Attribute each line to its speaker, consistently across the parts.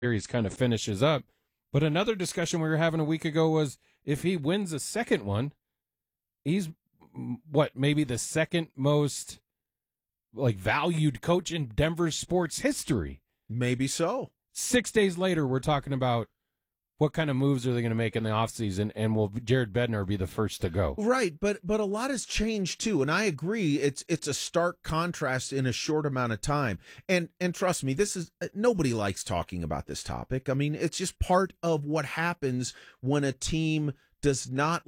Speaker 1: series kind of finishes up. But another discussion we were having a week ago was if he wins a second one, he's what, maybe the second most like valued coach in Denver sports history.
Speaker 2: Maybe so.
Speaker 1: 6 days later, we're talking about what kind of moves are they going to make in the offseason, and will Jared Bednar be the first to go?
Speaker 2: Right, but a lot has changed too, and I agree. It's a stark contrast in a short amount of time. And trust me, this is nobody likes talking about this topic. I mean, it's just part of what happens when a team does not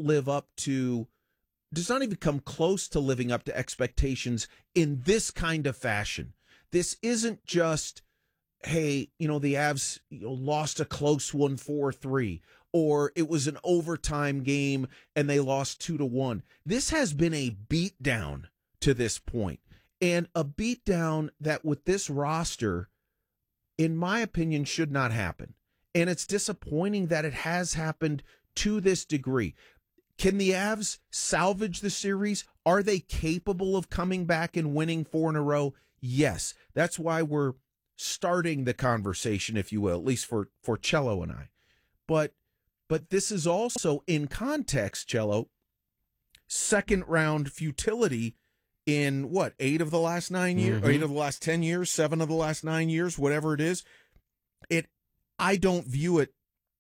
Speaker 2: even come close to living up to expectations in this kind of fashion. This isn't just, hey, the Avs lost a close one 4-3, or it was an overtime game and they lost 2-1. This has been a beatdown to this point, and a beatdown that with this roster, in my opinion, should not happen. And it's disappointing that it has happened to this degree. Can the Avs salvage the series? Are they capable of coming back and winning 4 in a row? Yes. That's why we're starting the conversation, if you will, at least for Cello and I. But this is also in context, Cello, second round futility in 8 of the last 9 years,
Speaker 1: Mm-hmm.
Speaker 2: 8 of the last 10 years, 7 of the last 9 years, whatever it is. I don't view it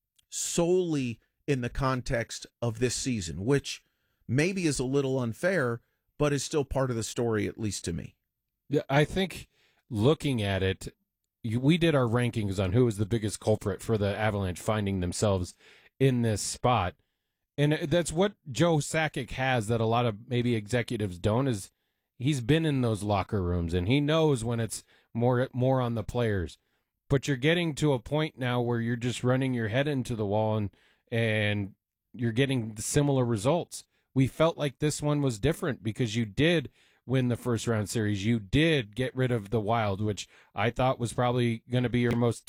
Speaker 2: solely in the context of this season, which maybe is a little unfair, but is still part of the story, at least to me.
Speaker 1: Yeah, I think looking at it, we did our rankings on who was the biggest culprit for the Avalanche finding themselves in this spot. And that's what Joe Sakic has that a lot of maybe executives don't, is he's been in those locker rooms and he knows when it's more on the players. But you're getting to a point now where you're just running your head into the wall and you're getting similar results. We felt like this one was different because you did win the first round series. You did get rid of the Wild, which I thought was probably going to be the most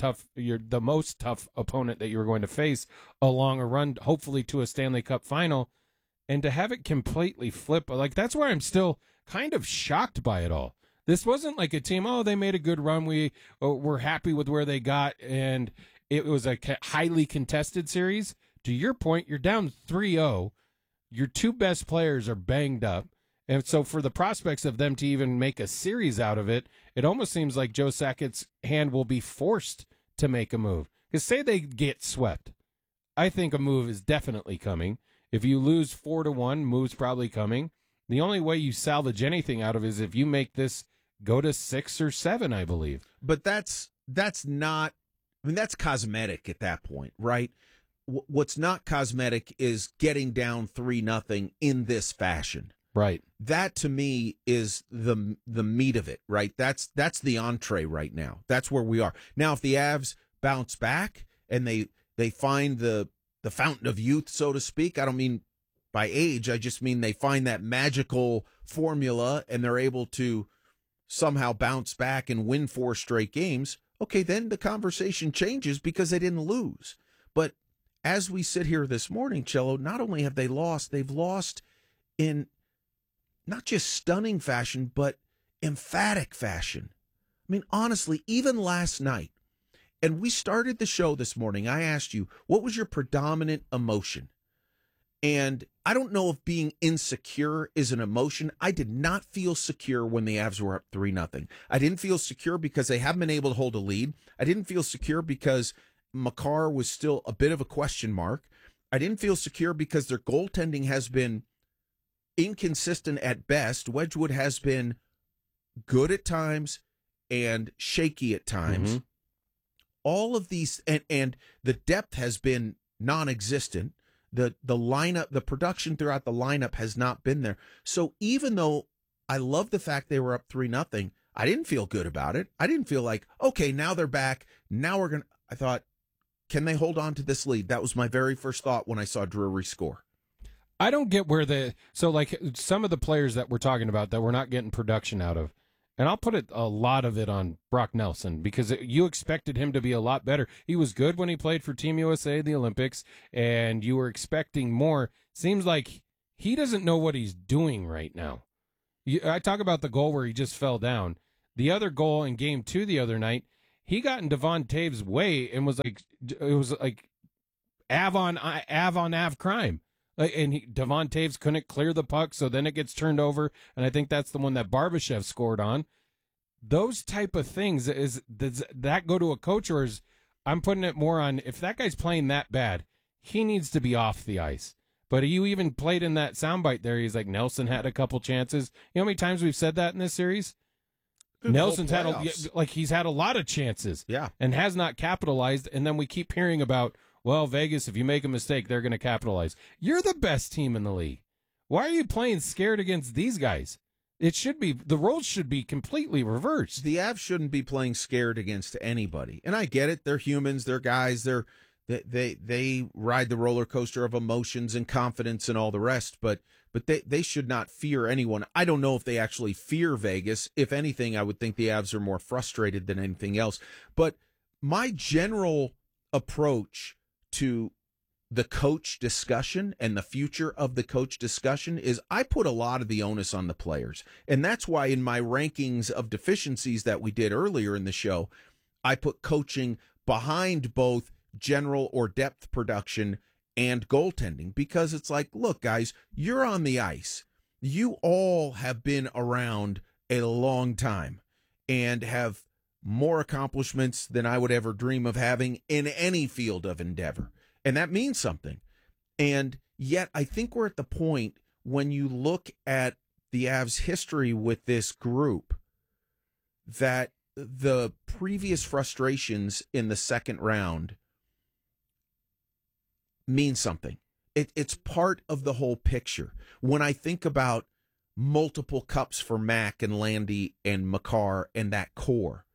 Speaker 1: tough opponent that you were going to face along a run, hopefully to a Stanley Cup final. And to have it completely flip, like, that's where I'm still kind of shocked by it all. This wasn't like a team, they made a good run. We're happy with where they got, and it was a highly contested series. To your point, you're down 3-0. Your two best players are banged up. And so for the prospects of them to even make a series out of it, it almost seems like Joe Sakic's hand will be forced to make a move. Because say they get swept, I think a move is definitely coming. If you lose 4-1, move's probably coming. The only way you salvage anything out of it is if you make this go to 6 or 7, I believe.
Speaker 2: But that's not, that's cosmetic at that point, right? What's not cosmetic is getting down 3-0 in this fashion.
Speaker 1: Right.
Speaker 2: That to me is the meat of it, right? That's the entree right now. That's where we are. Now, if the Avs bounce back and they find the fountain of youth, so to speak, I don't mean by age, I just mean they find that magical formula and they're able to somehow bounce back and win 4 straight games, okay, then the conversation changes because they didn't lose. But as we sit here this morning, Cello, not only have they lost, they've lost in not just stunning fashion, but emphatic fashion. I mean, honestly, even last night, and we started the show this morning, I asked you, what was your predominant emotion? And I don't know if being insecure is an emotion. I did not feel secure when the Avs were up 3-0. I didn't feel secure because they haven't been able to hold a lead. I didn't feel secure because Makar was still a bit of a question mark. I didn't feel secure because their goaltending has been inconsistent at best. Wedgwood has been good at times and shaky at times.
Speaker 1: Mm-hmm.
Speaker 2: All of these, and the depth has been non-existent. The lineup, the production throughout the lineup has not been there. So even though I love the fact they were up 3-0, I didn't feel good about it. I didn't feel like, okay, now they're back. Now I thought, can they hold on to this lead? That was my very first thought when I saw Drury score.
Speaker 1: I don't get so like some of the players that we're talking about that we're not getting production out of, and I'll put a lot of it on Brock Nelson because you expected him to be a lot better. He was good when he played for Team USA, the Olympics, and you were expecting more. Seems like he doesn't know what he's doing right now. I talk about the goal where he just fell down. The other goal in Game 2 the other night, he got in Devon Taves' way and was like, it was like Av on Av crime. And Devon Taves couldn't clear the puck, so then it gets turned over, and I think that's the one that Barbashev scored on. Those type of things, does that go to a coach, or is, I'm putting it more on, if that guy's playing that bad, he needs to be off the ice. But you even played in that soundbite there. He's like, Nelson had a couple chances. You know how many times we've said that in this series? Nelson's had he's had a lot of chances, and has not capitalized. And then we keep hearing about, well, Vegas, if you make a mistake, they're going to capitalize. You're the best team in the league. Why are you playing scared against these guys? It should be, the roles should be completely reversed.
Speaker 2: The Avs shouldn't be playing scared against anybody, and I get it. They're humans. They're guys. They ride the roller coaster of emotions and confidence and all the rest, but they should not fear anyone. I don't know if they actually fear Vegas. If anything, I would think the Avs are more frustrated than anything else. But my general approach to the coach discussion and the future of the coach discussion is I put a lot of the onus on the players. And that's why in my rankings of deficiencies that we did earlier in the show, I put coaching behind both general or depth production and goaltending, because it's like, look, guys, you're on the ice. You all have been around a long time and have more accomplishments than I would ever dream of having in any field of endeavor. And that means something. And yet I think we're at the point when you look at the Avs' history with this group that the previous frustrations in the second round mean something. It's part of the whole picture. When I think about multiple cups for Mac and Landy and Makar and that core,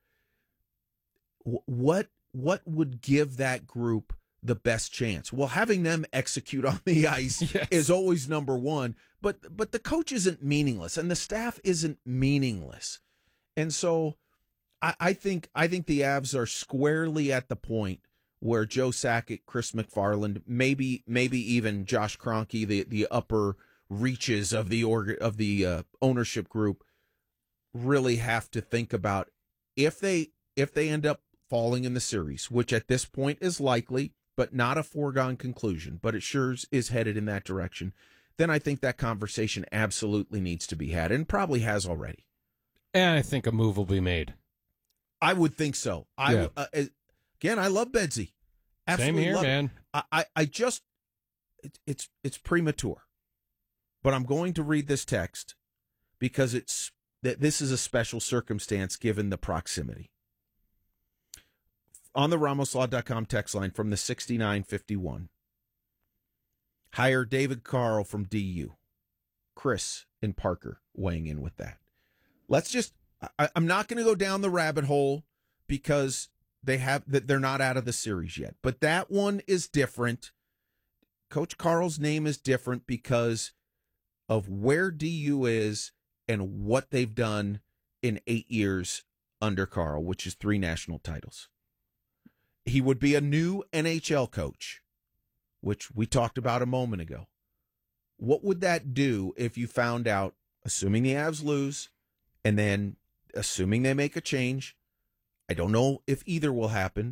Speaker 2: what would give that group the best chance? Well, having them execute on the ice is always number one, but the coach isn't meaningless and the staff isn't meaningless. And so I think the Avs are squarely at the point where Joe Sakic, Chris McFarland, maybe even Josh Kroenke, the upper reaches of the ownership group, really have to think about if they end up falling in the series, which at this point is likely, but not a foregone conclusion, but it sure is headed in that direction, then I think that conversation absolutely needs to be had, and probably has already.
Speaker 1: And I think a move will be made.
Speaker 2: I would think so. Again, I love Bedsy. Absolutely.
Speaker 1: Same here, man.
Speaker 2: I just, it's premature, but I'm going to read this text because this is a special circumstance given the proximity. On the RamosLaw.com text line from the 6951. Hire David Carl from DU. Chris and Parker weighing in with that. I'm not going to go down the rabbit hole because they're not out of the series yet. But that one is different. Coach Carl's name is different because of where DU is and what they've done in 8 years under Carl, which is 3 national titles. He would be a new NHL coach, which we talked about a moment ago. What would that do if you found out, assuming the Avs lose, and then assuming they make a change? I don't know if either will happen.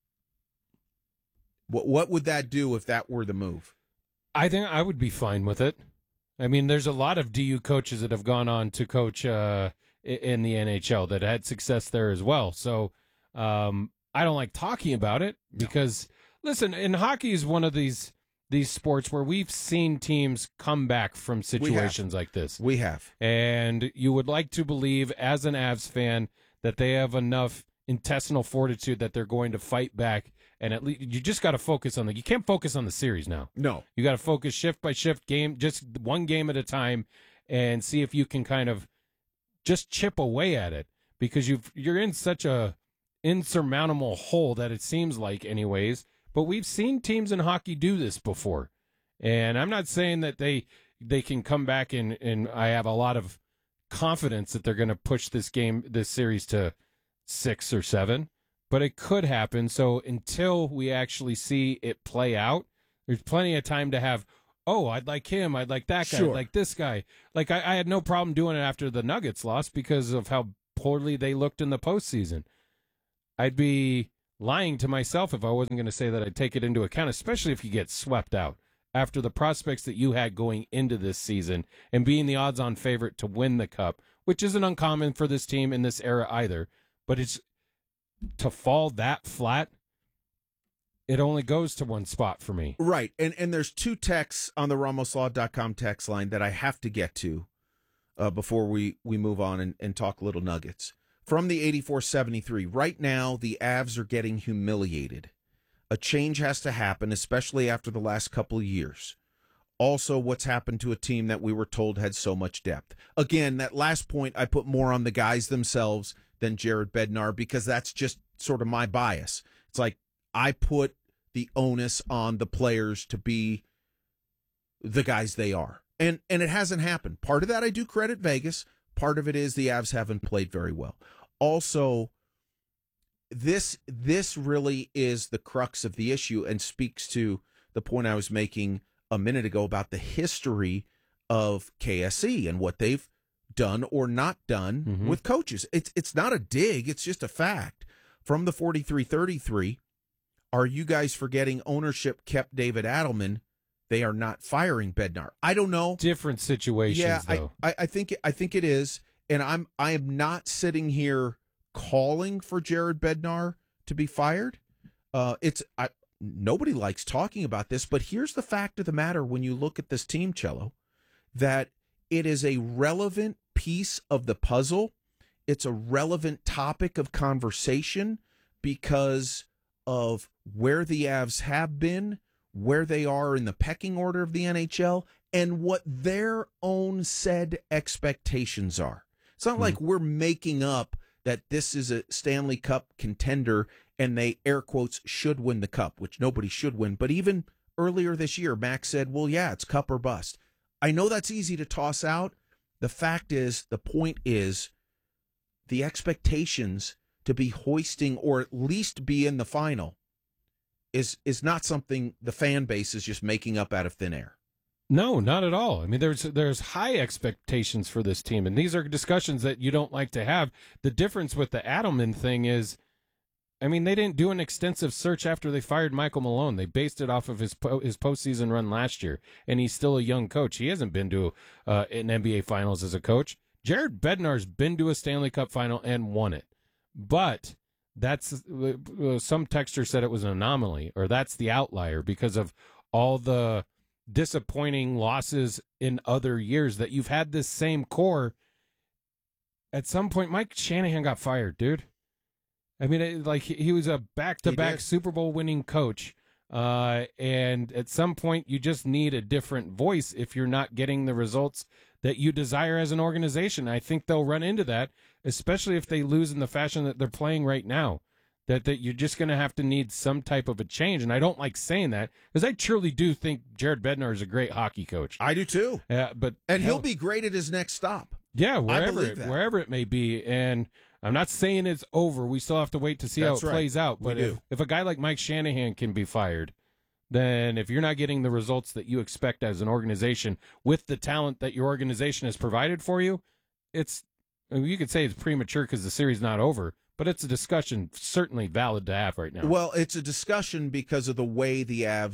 Speaker 2: What would that do if that were the move?
Speaker 1: I think I would be fine with it. I mean, there's a lot of DU coaches that have gone on to coach in the NHL that had success there as well. So I don't like talking about it because, listen, in hockey is one of these sports where we've seen teams come back from situations like this.
Speaker 2: We have.
Speaker 1: And you would like to believe, as an Avs fan, that they have enough intestinal fortitude that they're going to fight back. And at least you just got to focus on you can't focus on the series now.
Speaker 2: No.
Speaker 1: You got to focus shift by shift, just one game at a time, and see if you can kind of just chip away at it, because you're in such a insurmountable hole that it seems like anyways. But we've seen teams in hockey do this before. And I'm not saying that they can come back and I have a lot of confidence that they're going to push this series to 6 or 7, but it could happen. So until we actually see it play out, there's plenty of time to have, I'd like him, I'd like that guy, I'd like this guy. Like I had no problem doing it after the Nuggets lost because of how poorly they looked in the postseason. I'd be lying to myself if I wasn't going to say that I'd take it into account, especially if you get swept out after the prospects that you had going into this season and being the odds-on favorite to win the Cup, which isn't uncommon for this team in this era either. But it's to fall that flat, it only goes to one spot for me.
Speaker 2: Right. And there's two texts on the RamosLaw.com text line that I have to get to before we move on and talk little nuggets. From the 8473, right now the Avs are getting humiliated. A change has to happen, especially after the last couple of years. Also, what's happened to a team that we were told had so much depth. Again, that last point, I put more on the guys themselves than Jared Bednar because that's just sort of my bias. It's like I put the onus on the players to be the guys they are. And it hasn't happened. Part of that I do credit Vegas. Part of it is the Avs haven't played very well. Also, this really is the crux of the issue and speaks to the point I was making a minute ago about the history of KSE and what they've done or not done with coaches. It's not a dig, it's just a fact. From the 4333, are you guys forgetting ownership kept David Adelman? They are not firing Bednar. I don't know.
Speaker 1: Different situations, though.
Speaker 2: I think it is, and I am not sitting here calling for Jared Bednar to be fired. Nobody likes talking about this, but here's the fact of the matter when you look at this team, Cello, that it is a relevant piece of the puzzle. It's a relevant topic of conversation because of where the Avs have been, where they are in the pecking order of the NHL, and what their own said expectations are. It's not like we're making up that this is a Stanley Cup contender and they, air quotes, should win the Cup, which nobody should win. But even earlier this year, Max said, well, yeah, it's Cup or bust. I know that's easy to toss out. The fact is, the point is, the expectations to be hoisting or at least be in the final is not something the fan base is just making up out of thin air.
Speaker 1: No, not at all. I mean, there's high expectations for this team, and these are discussions that you don't like to have. The difference with the Adelman thing is, I mean, they didn't do an extensive search after they fired Michael Malone. They based it off of his postseason run last year, and he's still a young coach. He hasn't been to an NBA Finals as a coach. Jared Bednar's been to a Stanley Cup final and won it, but that's some texter said it was an anomaly, or that's the outlier because of all the disappointing losses in other years that you've had this same core. At some point, Mike Shanahan got fired, dude. I mean, like he was a back-to-back Super Bowl winning coach, and at some point you just need a different voice if you're not getting the results that you desire as an organization. I think they'll run into that, especially if they lose in the fashion that they're playing right now, that you're just going to have to need some type of a change. And I don't like saying that because I truly do think Jared Bednar is a great hockey coach.
Speaker 2: I do too. And he'll be great at his next stop.
Speaker 1: Yeah, wherever it may be. And I'm not saying it's over. We still have to wait to see how it plays out. But if a guy like Mike Shanahan can be fired, then if you're not getting the results that you expect as an organization with the talent that your organization has provided for you, you could say it's premature because the series is not over, but it's a discussion certainly valid to have right now.
Speaker 2: Well, it's a discussion because of the way the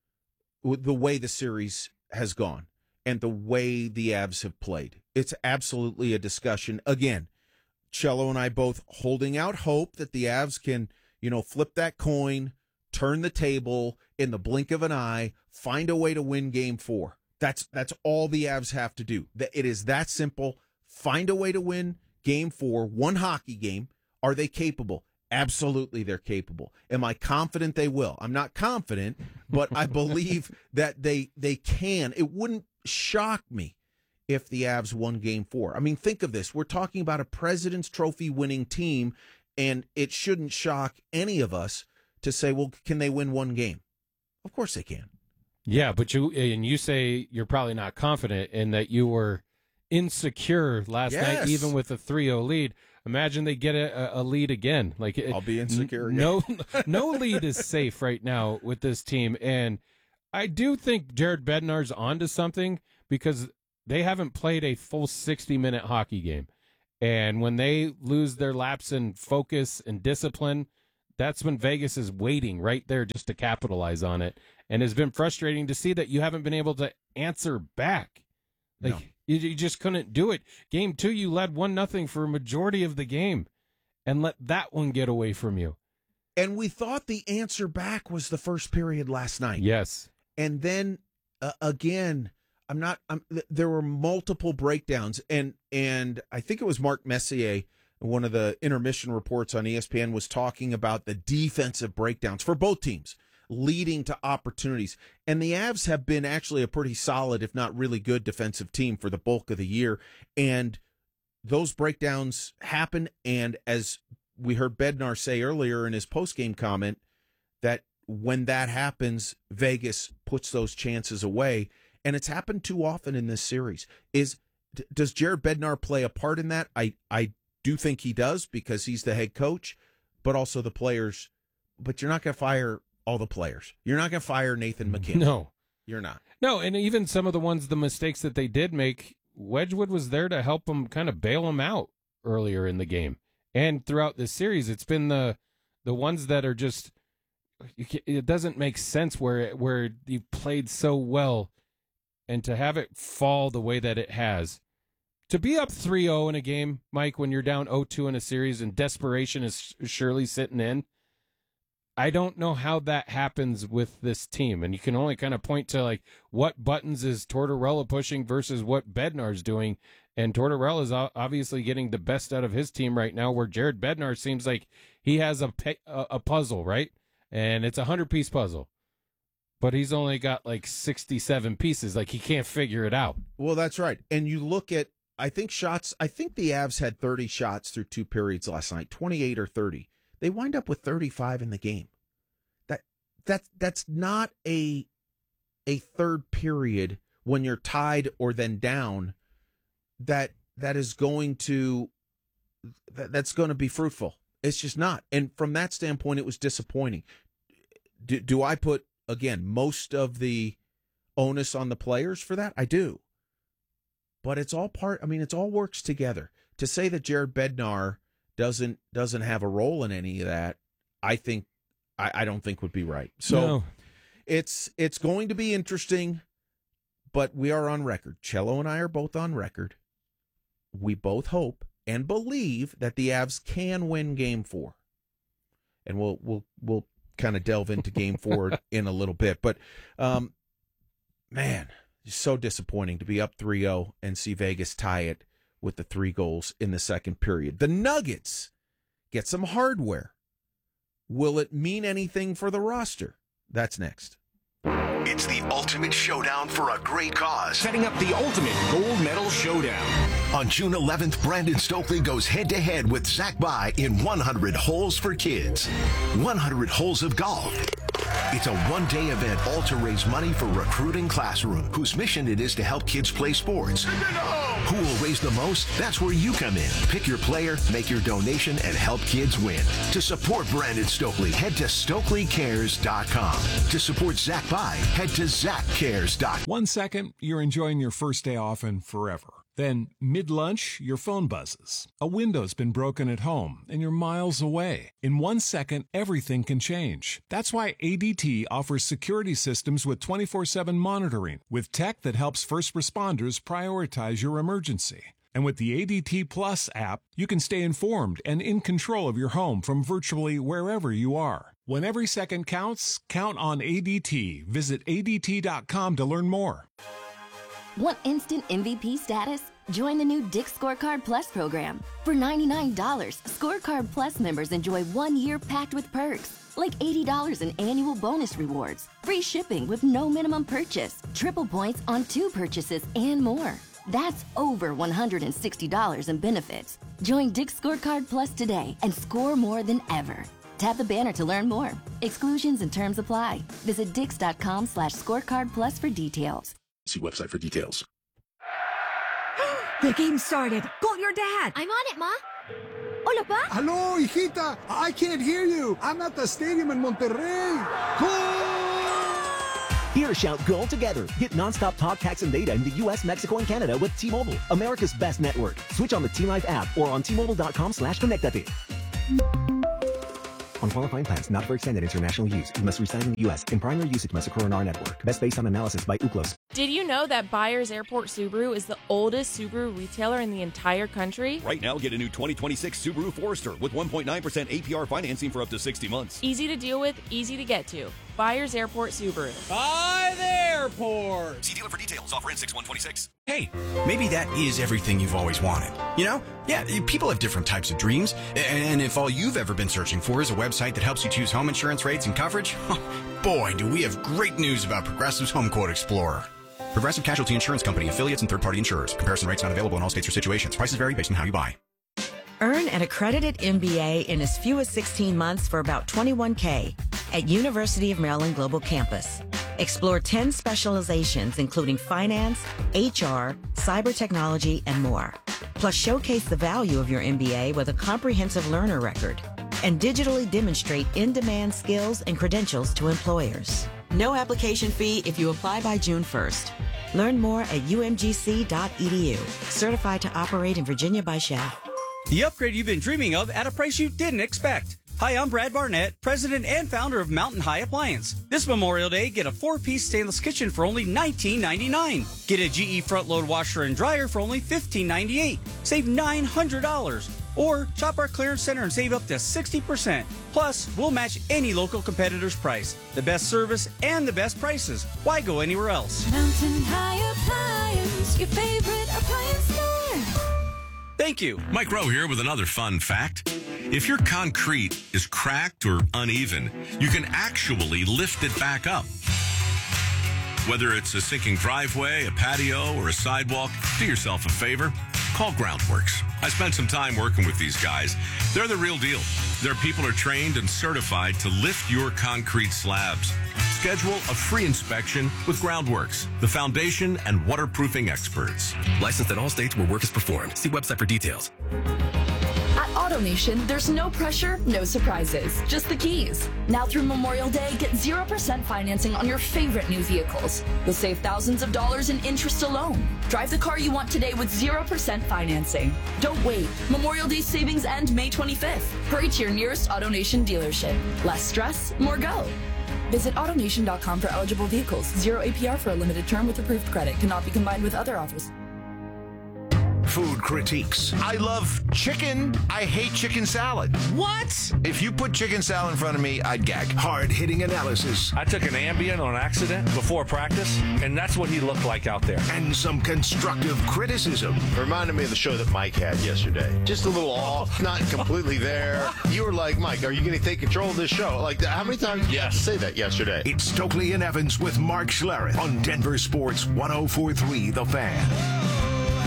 Speaker 2: series has gone and the way the Avs have played. It's absolutely a discussion. Again, Cello and I both holding out hope that the Avs can, flip that coin, turn the table in the blink of an eye, find a way to win Game 4. That's all the Avs have to do. It is that simple. Find a way to win Game 4, one hockey game. Are they capable? Absolutely, they're capable. Am I confident they will? I'm not confident, but I believe that they can. It wouldn't shock me if the Avs won Game 4. I mean, think of this. We're talking about a President's Trophy winning team, and it shouldn't shock any of us to say, well, can they win one game? Of course they can.
Speaker 1: Yeah, but you say you're probably not confident in that you were insecure last night, even with a 3-0 lead. Imagine they get a lead again.
Speaker 2: I'll be insecure again.
Speaker 1: No lead is safe right now with this team. And I do think Jared Bednar's onto something because they haven't played a full 60-minute hockey game. And when they lose their lapse in focus and discipline, that's when Vegas is waiting right there just to capitalize on it. And it's been frustrating to see that you haven't been able to answer back. Like,
Speaker 2: No.
Speaker 1: you just couldn't do it. Game 2, you led 1-0 for a majority of the game and let that one get away from you.
Speaker 2: And we thought the answer back was the first period last night.
Speaker 1: Yes.
Speaker 2: And then again, there were multiple breakdowns, and I think it was Mark Messier, one of the intermission reports on ESPN, was talking about the defensive breakdowns for both teams leading to opportunities. And the Avs have been actually a pretty solid, if not really good, defensive team for the bulk of the year. And those breakdowns happen. And as we heard Bednar say earlier in his postgame comment, that when that happens, Vegas puts those chances away. And it's happened too often in this series. Does Jared Bednar play a part in that? I do think he does, because he's the head coach, but also the players. But you're not going to fire all the players. You're not going to fire Nathan McKinnon.
Speaker 1: No.
Speaker 2: You're not.
Speaker 1: No, and even some of the mistakes that they did make, Wedgwood was there to help them kind of bail them out earlier in the game. And throughout this series, it's been the ones that are just, it doesn't make sense where you played so well, and to have it fall the way that it has. To be up 3-0 in a game, Mike, when you're down 0-2 in a series and desperation is surely sitting in, I don't know how that happens with this team. And you can only kind of point to, like, what buttons is Tortorella pushing versus what Bednar's doing. And Tortorella is obviously getting the best out of his team right now, where Jared Bednar seems like he has a puzzle, right? And it's a 100-piece puzzle. But he's only got like 67 pieces. Like, he can't figure it out.
Speaker 2: Well, that's right. And you look at, I think the Avs had 30 shots through 2 periods last night, 28 or 30. They wind up with 35 in the game. That's not a third period when you're tied or then down that's going to be fruitful. It's just not. And from that standpoint, it was disappointing. Do I put, again, most of the onus on the players for that? I do. But it's all it all works together. To say that Jared Bednar doesn't have a role in any of that, I don't think would be right. So
Speaker 1: No.
Speaker 2: it's going to be interesting, but we are on record. Cello and I are both on record. We both hope and believe that the Avs can win Game 4. And we'll kind of delve into Game 4 in a little bit. But, man, it's so disappointing to be up 3-0 and see Vegas tie it with the 3 goals in the second period. The Nuggets get some hardware. Will it mean anything for the roster? That's next.
Speaker 3: It's the ultimate showdown for a great cause.
Speaker 4: Setting up the ultimate gold medal showdown.
Speaker 3: On June 11th, Brandon Stokely goes head-to-head with Zach Bai in 100 Holes for Kids. 100 holes of golf. It's a one-day event all to raise money for Recruiting Classroom, whose mission it is to help kids play sports. Who will raise the most? That's where you come in. Pick your player, make your donation, and help kids win. To support Brandon Stokely, head to StokelyCares.com. To support Zach Bai, head to ZachCares.com.
Speaker 5: 1 second, you're enjoying your first day off and forever. Then, mid-lunch, your phone buzzes. A window's been broken at home, and you're miles away. In 1 second, everything can change. That's why ADT offers security systems with 24/7 monitoring, with tech that helps first responders prioritize your emergency. And with the ADT Plus app, you can stay informed and in control of your home from virtually wherever you are. When every second counts, count on ADT. Visit ADT.com to learn more.
Speaker 6: Want instant MVP status? Join the new Dick's Scorecard Plus program. For $99, Scorecard Plus members enjoy 1 year packed with perks, like $80 in annual bonus rewards, free shipping with no minimum purchase, triple points on 2 purchases, and more. That's over $160 in benefits. Join Dick's Scorecard Plus today and score more than ever. Tap the banner to learn more. Exclusions and terms apply. Visit Dix.com/scorecard plus for details.
Speaker 3: See website for details.
Speaker 7: The game started. Call your dad.
Speaker 8: I'm on it, Ma. Hola, Pa.
Speaker 9: Hello, hijita. I can't hear you. I'm at the stadium in Monterrey. Goal!
Speaker 10: Here, shout goal together. Get nonstop talk, text, and data in the U.S., Mexico, and Canada with T-Mobile, America's best network. Switch on the T-Life app or on T-Mobile.com/connectate. On qualifying plans not for extended international use, you must reside in the U.S. In primary usage must occur on our network. Best based on analysis by Ooklos.
Speaker 11: Did you know that Byers Airport Subaru is the oldest Subaru retailer in the entire country?
Speaker 4: Right now, get a new 2026 Subaru Forester with 1.9% APR financing for up to 60 months.
Speaker 11: Easy to deal with, easy to get to. Byers Airport Subaru.
Speaker 12: By the airport.
Speaker 4: See dealer for details. Offer ends 6/126.
Speaker 13: Hey, maybe that is everything you've always wanted. You know? Yeah, people have different types of dreams. And if all you've ever been searching for is a website that helps you choose home insurance rates and coverage, boy, do we have great news about Progressive's Home Quote Explorer. Progressive Casualty Insurance Company, affiliates, and third-party insurers. Comparison rates not available in all states or situations. Prices vary based on how you buy.
Speaker 7: Earn an accredited MBA in as few as 16 months for about $21K at University of Maryland Global Campus. Explore 10 specializations, including finance, HR, cyber technology, and more. Plus, showcase the value of your MBA with a comprehensive learner record and digitally demonstrate in-demand skills and credentials to employers. No application fee if you apply by June 1st. Learn more at umgc.edu. Certified to operate in Virginia by Shell.
Speaker 12: The upgrade you've been dreaming of at a price you didn't expect. Hi, I'm Brad Barnett, president and founder of Mountain High Appliance. This Memorial Day, get a 4-piece stainless kitchen for only $19.99. Get a GE front-load washer and dryer for only $15.98. Save $900. Or shop our clearance center and save up to 60%. Plus, we'll match any local competitor's price. The best service and the best prices. Why go anywhere else?
Speaker 14: Mountain High Appliance, your favorite appliance store.
Speaker 12: Thank you.
Speaker 15: Mike Rowe here with another fun fact. If your concrete is cracked or uneven, you can actually lift it back up. Whether it's a sinking driveway, a patio, or a sidewalk, do yourself a favor. Call Groundworks. I spent some time working with these guys. They're the real deal. Their people are trained and certified to lift your concrete slabs. Schedule a free inspection with Groundworks, the foundation and waterproofing experts.
Speaker 16: Licensed in all states where work is performed. See website for details.
Speaker 17: At AutoNation, there's no pressure, no surprises, just the keys. Now through Memorial Day, get 0% financing on your favorite new vehicles. You'll save thousands of dollars in interest alone. Drive the car you want today with 0% financing. Don't wait. Memorial Day savings end May 25th. Hurry to your nearest AutoNation dealership. Less stress, more go. Visit AutoNation.com for eligible vehicles. 0 APR for a limited term with approved credit. Cannot be combined with other offers.
Speaker 3: Food critiques.
Speaker 18: I love chicken. I hate chicken salad.
Speaker 3: What?
Speaker 18: If you put chicken salad in front of me, I'd gag.
Speaker 3: Hard-hitting analysis.
Speaker 19: I took an Ambien on accident before practice, and that's what he looked like out there.
Speaker 3: And some constructive criticism.
Speaker 18: Reminded me of the show that Mike had yesterday. Just a little off, not completely there. You were like, Mike, are you going to take control of this show? Like, how many times did you say that yesterday?
Speaker 3: It's Stokely and Evans with Mark Schlereth on Denver Sports 104.3 The Fan.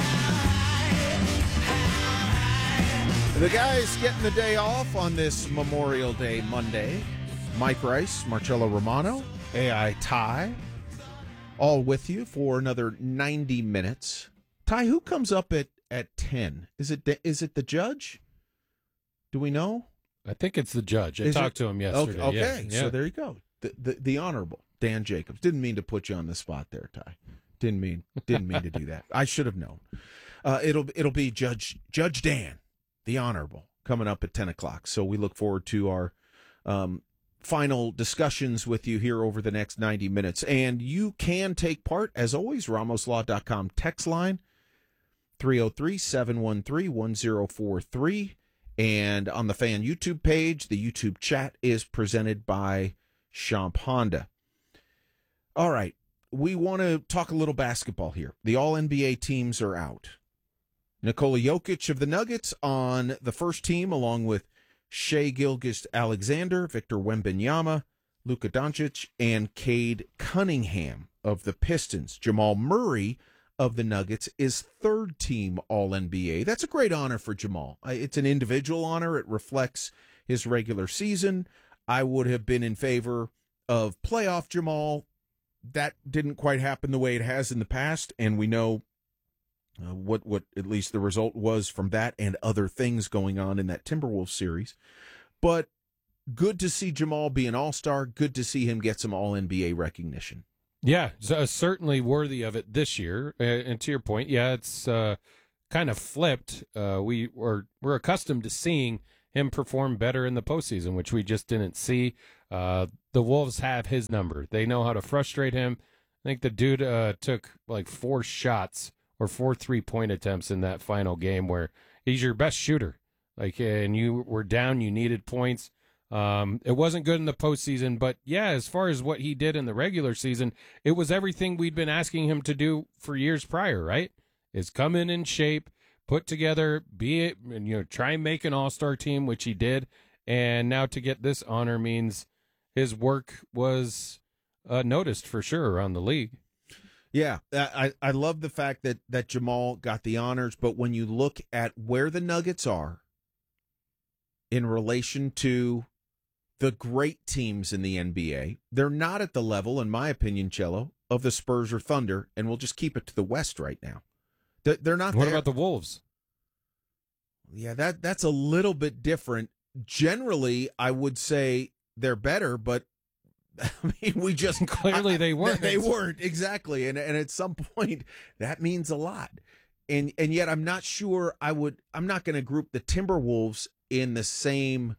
Speaker 2: The guys getting the day off on this Memorial Day Monday. Mike Rice, Marcello Romano, AI Ty, all with you for another 90 minutes. Ty, who comes up at 10? Is it the judge? Do we know?
Speaker 1: I think it's the judge. I talked to him yesterday.
Speaker 2: Okay,
Speaker 1: yeah.
Speaker 2: So there you go. The Honorable Dan Jacobs. Didn't mean to put you on the spot there, Ty. Didn't mean to do that. I should have known. It'll be Judge Dan, the Honorable, coming up at 10 o'clock. So we look forward to our final discussions with you here over the next 90 minutes. And you can take part, as always, RamosLaw.com text line, 303-713-1043. And on the Fan YouTube page, the YouTube chat is presented by Champ Honda. All right, we want to talk a little basketball here. The All-NBA teams are out. Nikola Jokic of the Nuggets on the first team, along with Shai Gilgeous-Alexander, Victor Wembanyama, Luka Doncic, and Cade Cunningham of the Pistons. Jamal Murray of the Nuggets is third team All-NBA. That's a great honor for Jamal. It's an individual honor. It reflects his regular season. I would have been in favor of playoff Jamal. That didn't quite happen the way it has in the past, and we know what at least the result was from that and other things going on in that Timberwolves series. But good to see Jamal be an all-star. Good to see him get some All-NBA recognition.
Speaker 1: Yeah, certainly worthy of it this year. And to your point, yeah, it's kind of flipped. We're accustomed to seeing him perform better in the postseason, which we just didn't see. The Wolves have his number. They know how to frustrate him. I think the dude took like 4 shots or 4 3-point attempts in that final game where he's your best shooter. Like, and you were down, you needed points. It wasn't good in the postseason, but yeah, as far as what he did in the regular season, it was everything we'd been asking him to do for years prior, right? Is come in shape, put together, try and make an all-star team, which he did. And now to get this honor means his work was noticed for sure around the league.
Speaker 2: Yeah, I love the fact that Jamal got the honors, but when you look at where the Nuggets are in relation to the great teams in the NBA, they're not at the level, in my opinion, Cello, of the Spurs or Thunder, and we'll just keep it to the West right now. They're not
Speaker 1: What
Speaker 2: there.
Speaker 1: about the Wolves?
Speaker 2: Yeah, that's a little bit different. Generally, I would say they're better, but I mean, we just
Speaker 1: clearly they weren't.
Speaker 2: They weren't, exactly. And at some point that means a lot. And yet I'm not sure I'm not going to group the Timberwolves in the same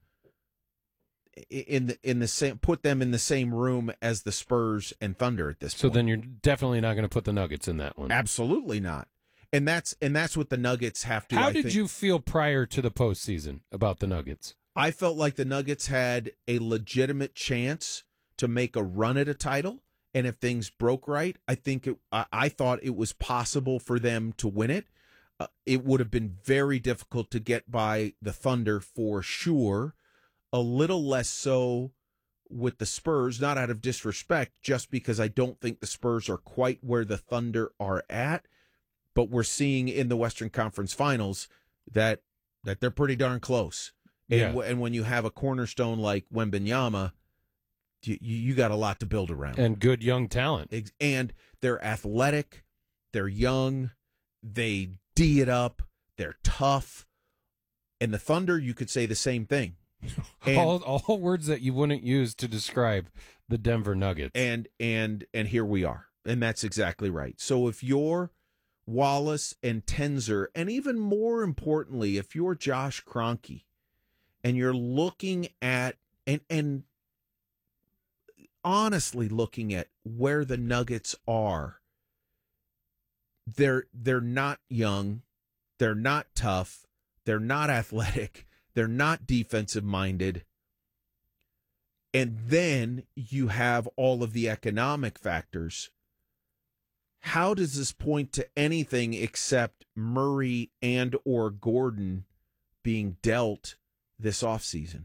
Speaker 2: put them in the same room as the Spurs and Thunder at this point.
Speaker 1: So then you're definitely not going to put the Nuggets in that one.
Speaker 2: Absolutely not. And that's what the Nuggets have to.
Speaker 1: How did you feel prior to the postseason about the Nuggets?
Speaker 2: I felt like the Nuggets had a legitimate chance to make a run at a title, and if things broke right, I thought it was possible for them to win it. It would have been very difficult to get by the Thunder for sure. A little less so with the Spurs, not out of disrespect, just because I don't think the Spurs are quite where the Thunder are at. But we're seeing in the Western Conference Finals that they're pretty darn close. And,
Speaker 1: Yeah.
Speaker 2: and when you have a cornerstone like Wembanyama, you got a lot to build around.
Speaker 1: And good young talent.
Speaker 2: And they're athletic, they're young, they D it up, they're tough. And the Thunder, you could say the same thing. And,
Speaker 1: all words that you wouldn't use to describe the Denver Nuggets.
Speaker 2: And here we are. And that's exactly right. So if you're Wallace and Tenzer, and even more importantly, if you're Josh Kroenke, and you're looking at and honestly looking at where the Nuggets are, they're not young, they're not tough, they're not athletic, they're not defensive minded. And then you have all of the economic factors. How does this point to anything except Murray and or Gordon being dealt this offseason?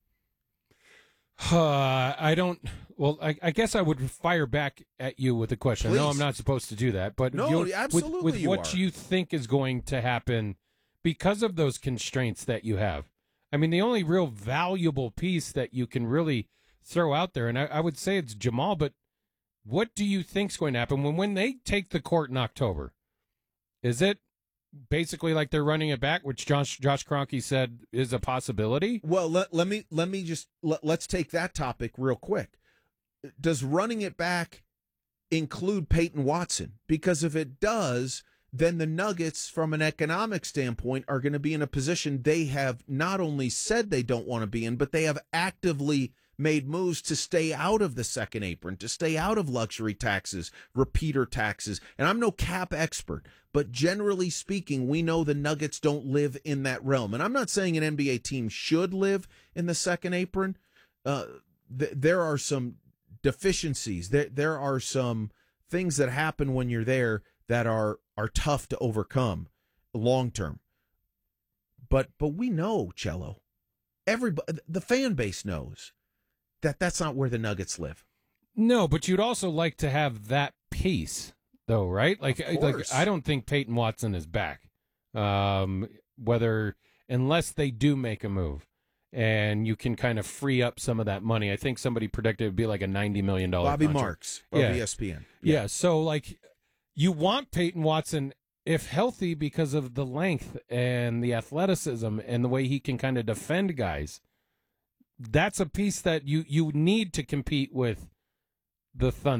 Speaker 1: I guess I would fire back at you with a question.
Speaker 2: Please.
Speaker 1: I know I'm not supposed to do that, but
Speaker 2: No, absolutely
Speaker 1: with
Speaker 2: you
Speaker 1: what
Speaker 2: are.
Speaker 1: you think is going to happen because of those constraints that you have. I mean, the only real valuable piece that you can really throw out there, and I would say it's Jamal, but what do you think's going to happen when they take the court in October? Is it basically like they're running it back, which Josh Kroenke said is a possibility?
Speaker 2: Well, let's take that topic real quick. Does running it back include Peyton Watson? Because if it does, then the Nuggets, from an economic standpoint, are going to be in a position they have not only said they don't want to be in, but they have actively made moves to stay out of the second apron, to stay out of luxury taxes, repeater taxes. And I'm no cap expert, but generally speaking, we know the Nuggets don't live in that realm. And I'm not saying an NBA team should live in the second apron. There are some deficiencies. There are some things that happen when you're there that are tough to overcome long term. But we know, Cello, everybody, the fan base knows that's not where the Nuggets live.
Speaker 1: No, but you'd also like to have that piece, though, right? Like I don't think Peyton Watson is back, unless they do make a move, and you can kind of free up some of that money. I think somebody predicted it'd be like a $90 million
Speaker 2: Bobby
Speaker 1: contract.
Speaker 2: Marks of ESPN.
Speaker 1: Yeah, so like you want Peyton Watson, if healthy, because of the length and the athleticism and the way he can kind of defend guys. That's a piece that you need to compete with the Thunder,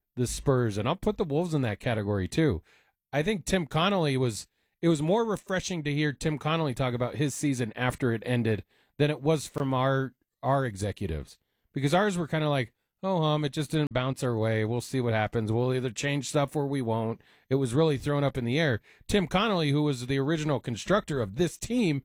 Speaker 1: the Spurs, and I'll put the Wolves in that category too. I think Tim Connolly it was more refreshing to hear Tim Connolly talk about his season after it ended than it was from our executives, because ours were kind of like, oh, it just didn't bounce our way. We'll see what happens. We'll either change stuff or we won't. It was really thrown up in the air. Tim Connolly, who was the original constructor of this team,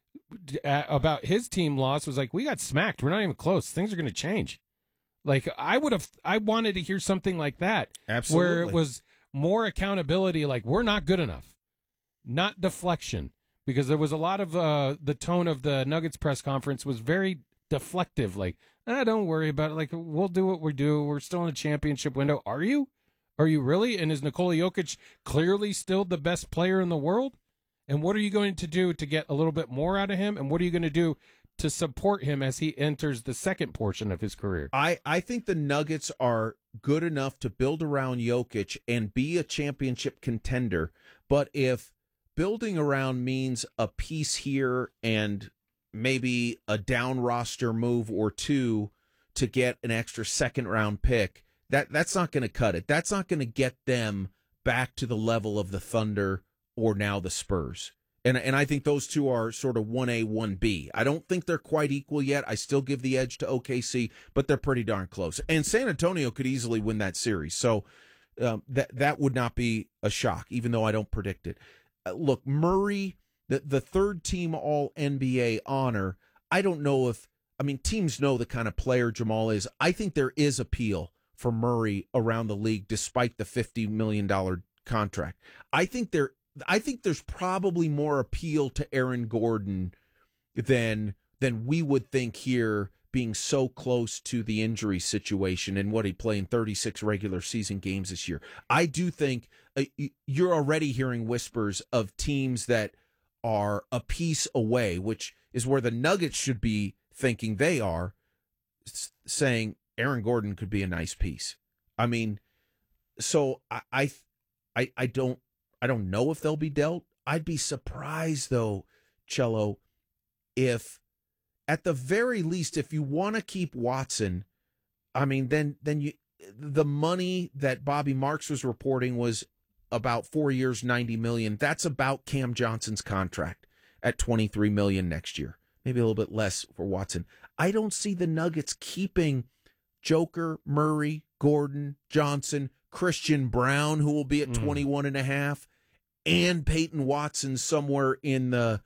Speaker 1: about his team loss, was like, we got smacked. We're not even close. Things are going to change. Like, I wanted to hear something like that.
Speaker 2: Absolutely.
Speaker 1: Where it was more accountability, like, we're not good enough. Not deflection. Because there was a lot of, the tone of the Nuggets press conference was very deflective. Like, don't worry about it. Like, we'll do what we do. We're still in a championship window. Are you? Are you really? And is Nikola Jokic clearly still the best player in the world? And what are you going to do to get a little bit more out of him? And what are you going to do to support him as he enters the second portion of his career?
Speaker 2: I think the Nuggets are good enough to build around Jokic and be a championship contender. But if building around means a piece here and maybe a down roster move or two to get an extra second round pick, that's not going to cut it. That's not going to get them back to the level of the Thunder or now the Spurs. And I think those two are sort of 1A, 1B. I don't think they're quite equal yet. I still give the edge to OKC, but they're pretty darn close. And San Antonio could easily win that series. So that would not be a shock, even though I don't predict it. Look, Murray, the third team All-NBA honor, I don't know teams know the kind of player Jamal is. I think there is appeal for Murray around the league despite the $50 million contract. I think there's probably more appeal to Aaron Gordon than we would think here, being so close to the injury situation and what he played in 36 regular season games this year. I do think you're already hearing whispers of teams that are a piece away, which is where the Nuggets should be thinking they are, saying Aaron Gordon could be a nice piece. I mean, so I don't know if they'll be dealt. I'd be surprised, though, Cello, if at the very least, if you want to keep Watson, I mean, then the money that Bobby Marks was reporting was about 4 years, $90 million. That's about Cam Johnson's contract at $23 million next year. Maybe a little bit less for Watson. I don't see the Nuggets keeping Joker, Murray, Gordon, Johnson, Christian Brown, who will be at 21.5, and Peyton Watson somewhere in the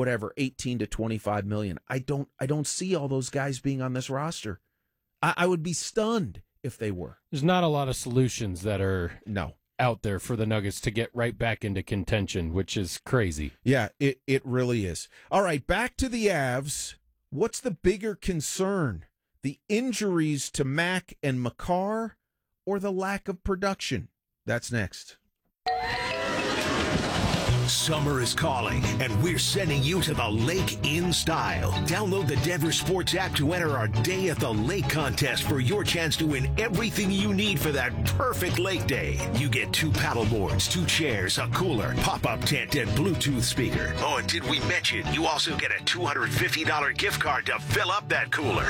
Speaker 2: 18 to 25 million. I don't see all those guys being on this roster. I would be stunned if they were.
Speaker 1: There's not a lot of solutions that are out there for the Nuggets to get right back into contention, which is crazy.
Speaker 2: Yeah, it really is. All right, back to the Avs. What's the bigger concern? The injuries to Mack and Makar, or the lack of production? That's next.
Speaker 3: Summer is calling, and we're sending you to the lake in style. Download the Denver Sports app to enter our Day at the Lake contest for your chance to win everything you need for that perfect lake day. You get 2 paddle boards, 2 chairs, a cooler, pop-up tent, and Bluetooth speaker. Oh, and did we mention you also get a $250 gift card to fill up that cooler?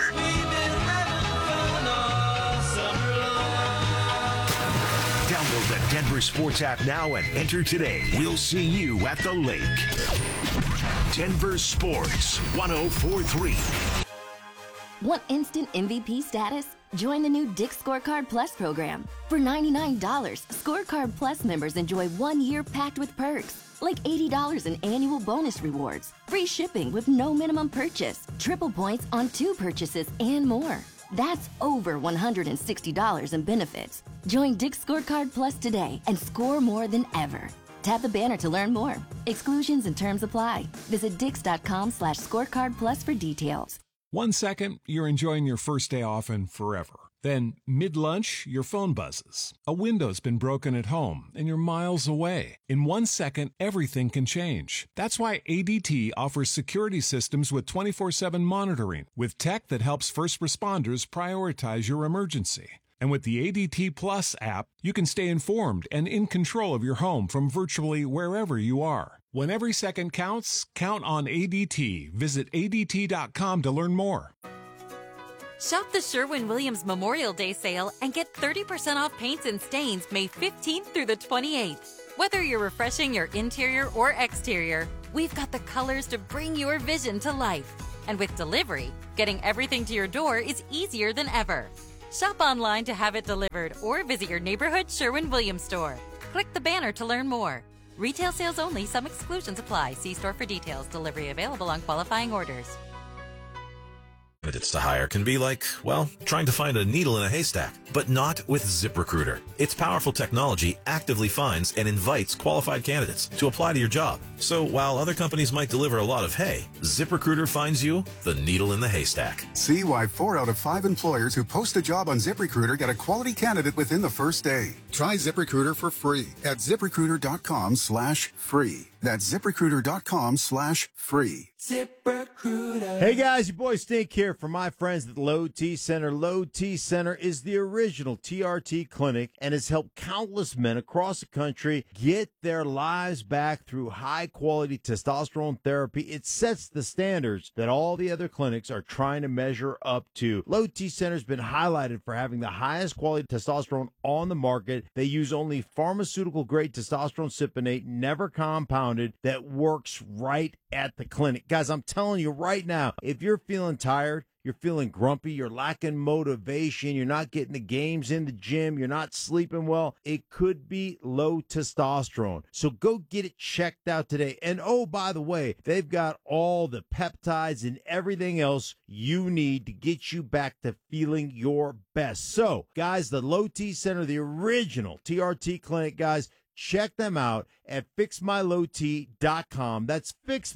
Speaker 3: Download the Denver Sports app now and enter today. We'll see you at the lake. Denver Sports 104.3.
Speaker 6: Want instant MVP status? Join the new Dick's Scorecard Plus program. For $99, Scorecard Plus members enjoy 1 year packed with perks, like $80 in annual bonus rewards, free shipping with no minimum purchase, triple points on 2 purchases, and more. That's over $160 in benefits. Join Dick's Scorecard Plus today and score more than ever. Tap the banner to learn more. Exclusions and terms apply. Visit dix.com/scorecard plus for details.
Speaker 5: 1 second, you're enjoying your first day off and forever. Then, mid-lunch, your phone buzzes. A window's been broken at home and you're miles away. In 1 second, everything can change. That's why ADT offers security systems with 24/7 monitoring, with tech that helps first responders prioritize your emergency. And with the ADT Plus app, you can stay informed and in control of your home from virtually wherever you are. When every second counts, count on ADT. Visit ADT.com to learn more.
Speaker 20: Shop the Sherwin-Williams Memorial Day sale and get 30% off paints and stains May 15th through the 28th. Whether you're refreshing your interior or exterior, we've got the colors to bring your vision to life. And with delivery, getting everything to your door is easier than ever. Shop online to have it delivered or visit your neighborhood Sherwin-Williams store. Click the banner to learn more. Retail sales only. Some exclusions apply. See store for details. Delivery available on qualifying orders.
Speaker 21: Candidates to hire can be like, well, trying to find a needle in a haystack, but not with ZipRecruiter. Its powerful technology actively finds and invites qualified candidates to apply to your job. So while other companies might deliver a lot of hay, ZipRecruiter finds you the needle in the haystack.
Speaker 9: See why 4 out of 5 employers who post a job on ZipRecruiter get a quality candidate within the first day. Try ZipRecruiter for free at ZipRecruiter.com/free. That's ZipRecruiter.com/free.
Speaker 22: ZipRecruiter. Hey guys, your boy Stink here from my friends at Low T Center. Low T Center is the original TRT clinic and has helped countless men across the country get their lives back through high-quality testosterone therapy. It sets the standards that all the other clinics are trying to measure up to. Low T Center has been highlighted for having the highest quality testosterone on the market. They use only pharmaceutical-grade testosterone cypionate, never compounded, that works right at the clinic. Guys, I'm telling you right now, if you're feeling tired, you're feeling grumpy, you're lacking motivation, you're not getting the games in the gym, you're not sleeping well, it could be low testosterone. So go get it checked out today. And oh, by the way, they've got all the peptides and everything else you need to get you back to feeling your best. So, guys, the Low T Center, the original TRT clinic, guys, check them out at fixmylowt.com. That's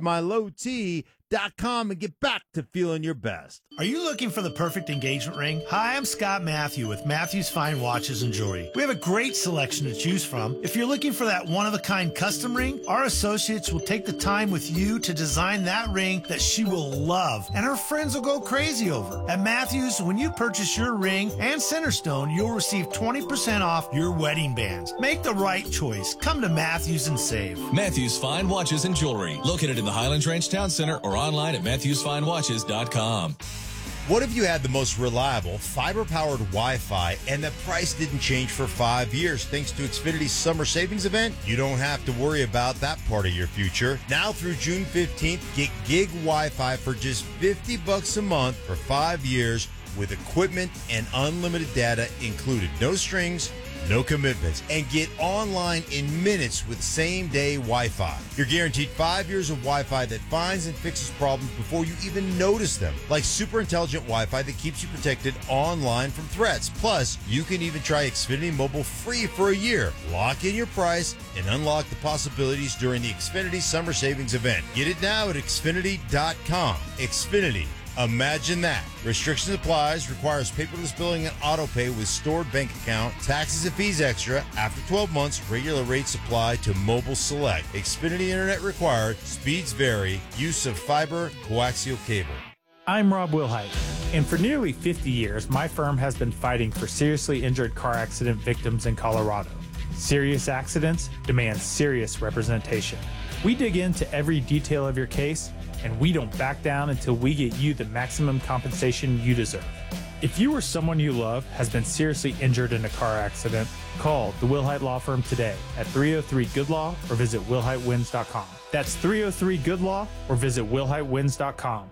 Speaker 22: fixmylowt.com and get back to feeling your best.
Speaker 23: Are you looking for the perfect engagement ring? Hi, I'm Scott Matthew with Matthew's Fine Watches and Jewelry. We have a great selection to choose from. If you're looking for that one-of-a-kind custom ring, our associates will take the time with you to design that ring that she will love, and her friends will go crazy over. At Matthews, when you purchase your ring and Centerstone, you'll receive 20% off your wedding bands. Make the right choice. Come to Matthews and save.
Speaker 24: Matthews Fine Watches and Jewelry, located in the Highlands Ranch Town Center or online at MatthewsFineWatches.com.
Speaker 25: What if you had the most reliable fiber-powered Wi-Fi and the price didn't change for 5 years thanks to Xfinity's summer savings event? You don't have to worry about that part of your future. Now through June 15th, get gig Wi-Fi for just $50 a month for 5 years with equipment and unlimited data included. No strings, no commitments, and get online in minutes with same-day Wi-Fi. You're guaranteed 5 years of Wi-Fi that finds and fixes problems before you even notice them, like super intelligent Wi-Fi that keeps you protected online from threats. Plus, you can even try Xfinity Mobile free for a year. Lock in your price and unlock the possibilities during the Xfinity Summer Savings event. Get it now at Xfinity.com. Xfinity. Imagine that. Restrictions applies, requires paperless billing and auto pay with stored bank account, taxes and fees extra. After 12 months, regular rates apply to Mobile Select. Xfinity Internet required, speeds vary, use of fiber, coaxial cable.
Speaker 26: I'm Rob Wilhite, and for nearly 50 years, my firm has been fighting for seriously injured car accident victims in Colorado. Serious accidents demand serious representation. We dig into every detail of your case, and we don't back down until we get you the maximum compensation you deserve. If you or someone you love has been seriously injured in a car accident, call the Wilhite Law Firm today at 303-GOOD-LAW or visit wilhitewins.com. That's 303-GOOD-LAW or visit wilhitewins.com.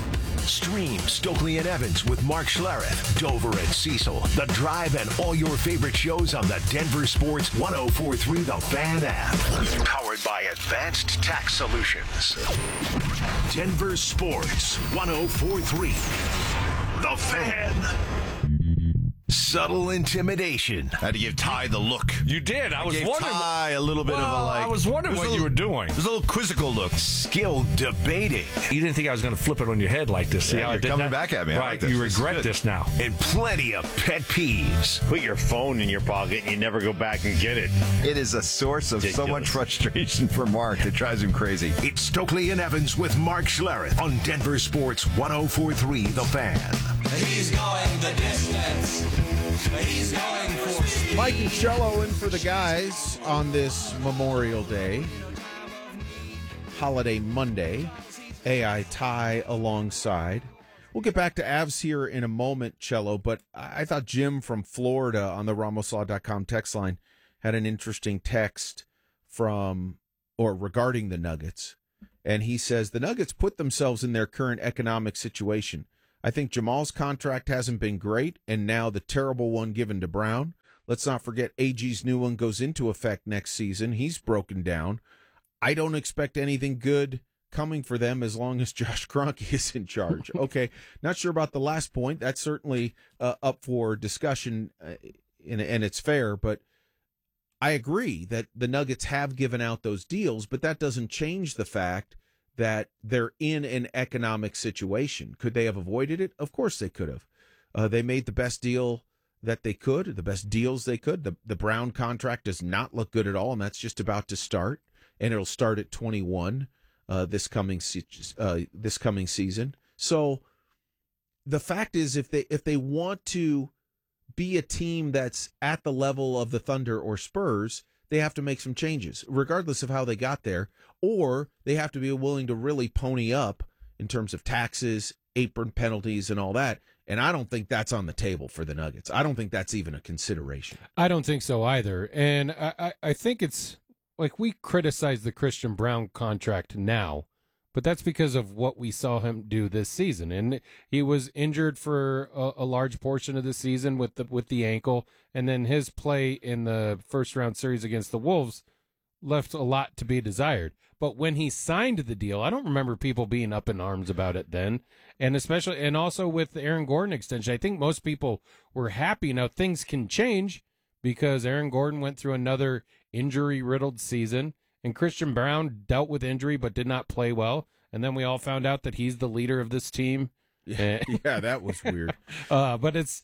Speaker 3: Stream Stokely and Evans with Mark Schlereth, Dover and Cecil, The Drive, and all your favorite shows on the Denver Sports 104.3 The Fan app. Powered by Advanced Tax Solutions. Denver Sports 104.3 The Fan. Subtle intimidation.
Speaker 18: Had to give Ty the look.
Speaker 19: You did. I was
Speaker 18: gave
Speaker 19: wondering.
Speaker 18: Ty a little bit of a like.
Speaker 19: I was wondering what you were doing.
Speaker 18: It was a little quizzical look.
Speaker 3: Skilled debating.
Speaker 19: You didn't think I was going to flip it on your head like this. See
Speaker 18: Yeah,
Speaker 19: how I
Speaker 18: you're
Speaker 19: did
Speaker 18: coming
Speaker 19: that?
Speaker 18: back at me. I
Speaker 19: Right.
Speaker 18: like this.
Speaker 19: You
Speaker 18: This is
Speaker 19: regret
Speaker 18: good.
Speaker 19: this now.
Speaker 3: And plenty of pet peeves.
Speaker 27: Put your phone in your pocket and you never go back and get it.
Speaker 18: It is a source of so much frustration for Mark. It drives him crazy.
Speaker 3: It's Stokely and Evans with Mark Schlereth on Denver Sports 104.3 The Fan.
Speaker 14: He's going the distance. He's going for speed.
Speaker 2: Mike and Cello in for the guys on this Memorial Day, Holiday Monday. AI Ty alongside. We'll get back to Avs here in a moment, Cello, but I thought Jim from Florida on the RamosLaw.com text line had an interesting text regarding the Nuggets. And he says, the Nuggets put themselves in their current economic situation. I think Jamal's contract hasn't been great, and now the terrible one given to Brown. Let's not forget AG's new one goes into effect next season. He's broken down. I don't expect anything good coming for them as long as Josh Kroenke is in charge. Okay, not sure about the last point. That's certainly up for discussion, and it's fair, but I agree that the Nuggets have given out those deals, but that doesn't change the fact that they're in an economic situation. Could they have avoided it? Of course they could have. They made the best deal that they could, the best deals they could. The Brown contract does not look good at all, and that's just about to start, and it'll start at 21 this coming season. So the fact is, if they want to be a team that's at the level of the Thunder or Spurs, they have to make some changes, regardless of how they got there, or they have to be willing to really pony up in terms of taxes, apron penalties, and all that. And I don't think that's on the table for the Nuggets. I don't think that's even a consideration.
Speaker 1: I don't think so either. And I think it's like we criticize the Christian Brown contract now, but that's because of what we saw him do this season. And he was injured for a large portion of the season with the ankle, and then his play in the first round series against the Wolves left a lot to be desired. But when he signed the deal, I don't remember people being up in arms about it then. And especially, and also with the Aaron Gordon extension, I think most people were happy. Now things can change because Aaron Gordon went through another injury-riddled season, and Christian Brown dealt with injury but did not play well. And then we all found out that he's the leader of this team.
Speaker 2: Yeah, that was weird.
Speaker 1: But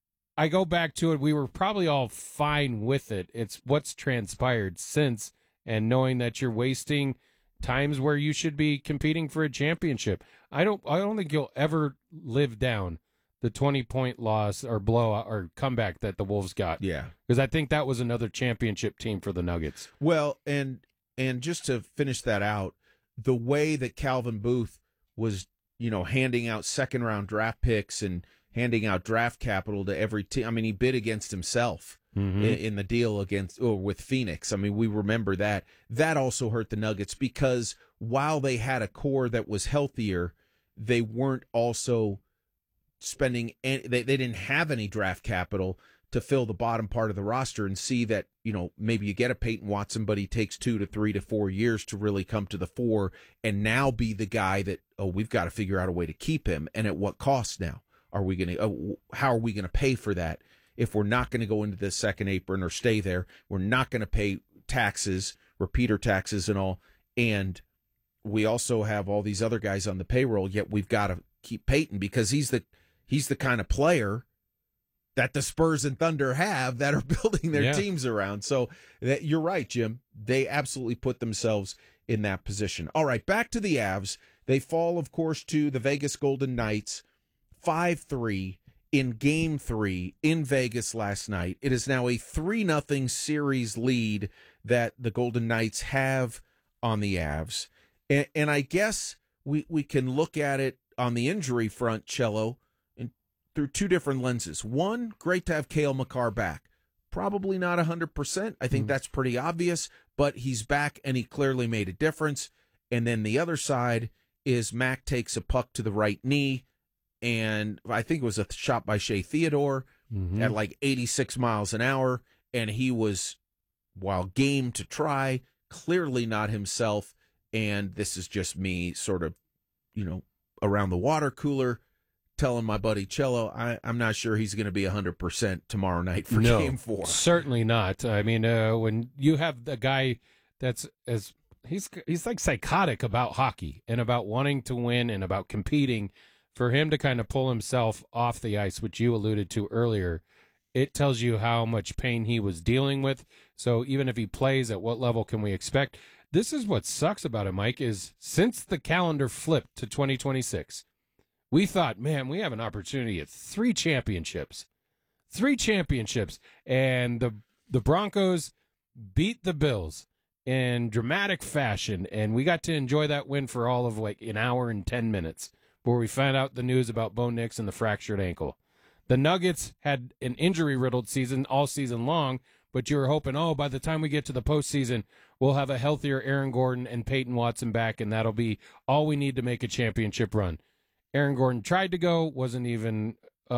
Speaker 1: I go back to it. We were probably all fine with it. It's what's transpired since, and knowing that you're wasting times where you should be competing for a championship. I don't think you'll ever live down the 20-point loss or blowout or comeback that the Wolves got.
Speaker 2: Yeah.
Speaker 1: Because I think that was another championship team for the Nuggets.
Speaker 2: Well, and just to finish that out, the way that Calvin Booth was, handing out second-round draft picks and handing out draft capital to every team. I mean, he bid against himself in the deal with Phoenix. I mean, we remember that. That also hurt the Nuggets because while they had a core that was healthier, they weren't also spending they didn't have any draft capital to fill the bottom part of the roster and see that, maybe you get a Peyton Watson, but he takes 2 to 3 to 4 years to really come to the fore and now be the guy that, we've got to figure out a way to keep him. And at what cost now? How are we going to pay for that? If we're not going to go into the second apron or stay there, we're not going to pay taxes, repeater taxes and all. And we also have all these other guys on the payroll, yet we've got to keep Peyton because he's the kind of player that the Spurs and Thunder have that are building their teams around. So you're right, Jim. They absolutely put themselves in that position. All right, back to the Avs. They fall, of course, to the Vegas Golden Knights, 5-3 in Game 3 in Vegas last night. It is now a 3-0 series lead that the Golden Knights have on the Avs. And I guess we can look at it on the injury front, Cello, through two different lenses. One, great to have Cale Makar back. Probably not 100%. I think that's pretty obvious, but he's back and he clearly made a difference. And then the other side is Mac takes a puck to the right knee, and I think it was a shot by Shea Theodore at like 86 miles an hour, and he was, while game to try, clearly not himself. And this is just me sort of, around the water cooler, telling my buddy Cello, I'm not sure he's going to be 100% tomorrow night for Game 4.
Speaker 1: Certainly not. I mean, when you have a guy that's he's like psychotic about hockey and about wanting to win and about competing, for him to kind of pull himself off the ice, which you alluded to earlier, it tells you how much pain he was dealing with. So even if he plays, at what level can we expect? This is what sucks about it, Mike, is since the calendar flipped to 2026, we thought, man, we have an opportunity at 3 championships. 3 championships. And the Broncos beat the Bills in dramatic fashion, and we got to enjoy that win for all of like an hour and 10 minutes. where we found out the news about Bo Nix and the fractured ankle. The Nuggets had an injury-riddled season all season long, but you were hoping, by the time we get to the postseason, we'll have a healthier Aaron Gordon and Peyton Watson back, and that'll be all we need to make a championship run. Aaron Gordon tried to go, wasn't even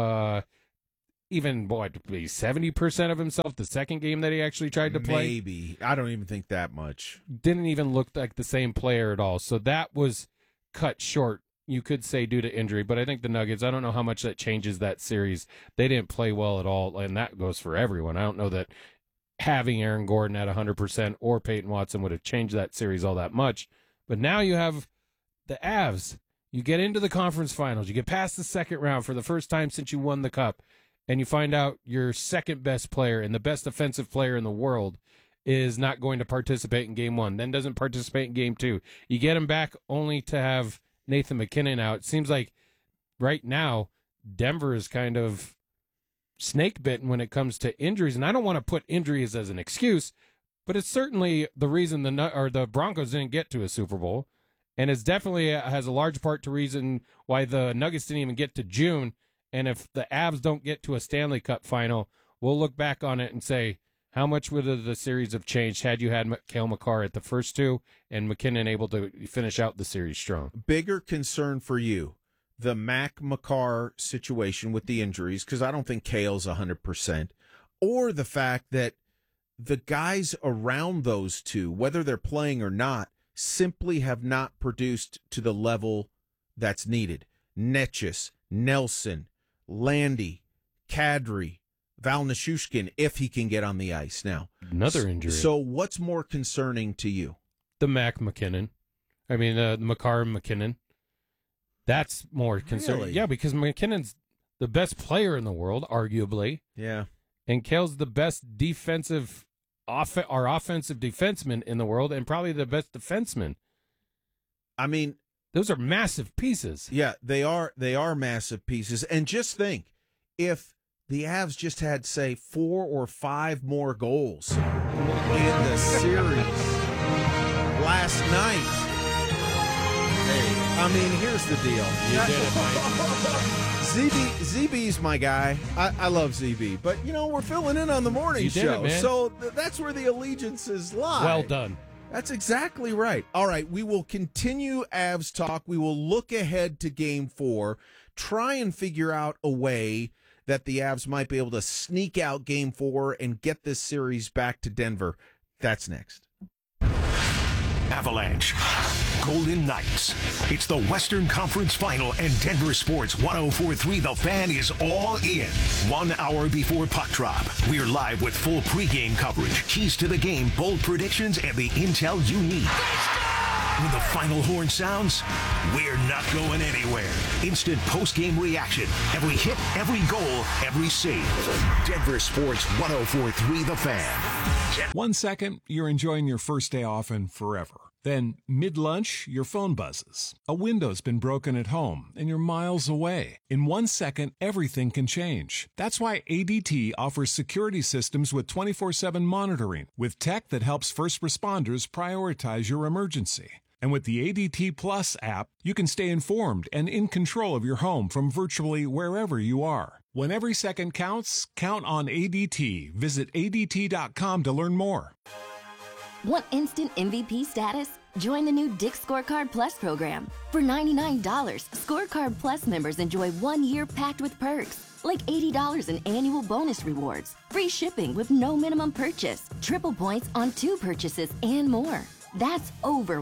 Speaker 1: 70% of himself the second game that he actually tried to play.
Speaker 2: Maybe. I don't even think that much.
Speaker 1: Didn't even look like the same player at all. So that was cut short, you could say, due to injury. But I think the Nuggets, I don't know how much that changes that series. They didn't play well at all, and that goes for everyone. I don't know that having Aaron Gordon at 100% or Peyton Watson would have changed that series all that much. But now you have the Avs. You get into the conference finals. You get past the second round for the first time since you won the Cup, and you find out your second best player and the best offensive player in the world is not going to participate in game one, then doesn't participate in game two. You get him back only to have Nathan McKinnon out. It seems like right now Denver is kind of snake bitten when it comes to injuries, and I don't want to put injuries as an excuse, but it's certainly the reason the Broncos didn't get to a Super Bowl, and it's definitely has a large part to reason why the Nuggets didn't even get to June. And if the Avs don't get to a Stanley Cup final, we'll look back on it and say, how much would the series have changed had you had Cale Makar at the first two and McKinnon able to finish out the series strong?
Speaker 2: Bigger concern for you, the Mac Makar situation with the injuries, because I don't think Cale's 100%, or the fact that the guys around those two, whether they're playing or not, simply have not produced to the level that's needed. Netchus, Nelson, Landy, Kadri, Val Nichushkin, if he can get on the ice now.
Speaker 1: Another injury.
Speaker 2: So what's more concerning to you?
Speaker 1: The McKinnon. I mean, Makar and McKinnon. That's more concerning.
Speaker 2: Really?
Speaker 1: Yeah, because McKinnon's the best player in the world, arguably.
Speaker 2: Yeah.
Speaker 1: And Cale's the best offensive defenseman in the world and probably the best defenseman.
Speaker 2: I mean,
Speaker 1: those are massive pieces.
Speaker 2: Yeah, they are massive pieces. And just think, if the Avs just had, say, 4 or 5 more goals in the series last night. Hey, I mean, here's the deal.
Speaker 1: You did it, Mike.
Speaker 2: ZB's my guy. I love ZB. But, we're filling in on the morning show.
Speaker 1: It, man.
Speaker 2: So that's where the allegiances lie.
Speaker 1: Well done.
Speaker 2: That's exactly right. All right, we will continue Avs talk. We will look ahead to Game 4, try and figure out a way that the Avs might be able to sneak out Game 4 and get this series back to Denver. That's next.
Speaker 3: Avalanche, Golden Knights. It's the Western Conference Final, and Denver Sports 104.3 The Fan is all in. 1 hour before puck drop, we're live with full pregame coverage, keys to the game, bold predictions, and the intel you need. When the final horn sounds, we're not going anywhere. Instant post-game reaction. Every hit, every goal, every save. Denver Sports 104.3 The Fan.
Speaker 5: 1 second, you're enjoying your first day off and forever. Then, mid-lunch, your phone buzzes. A window's been broken at home, and you're miles away. In 1 second, everything can change. That's why ADT offers security systems with 24/7 monitoring, with tech that helps first responders prioritize your emergency. And with the ADT Plus app, you can stay informed and in control of your home from virtually wherever you are. When every second counts, count on ADT. Visit ADT.com to learn more.
Speaker 6: Want instant MVP status? Join the new Dick's Scorecard Plus program. For $99, Scorecard Plus members enjoy 1 year packed with perks, like $80 in annual bonus rewards, free shipping with no minimum purchase, triple points on 2 purchases, and more. That's over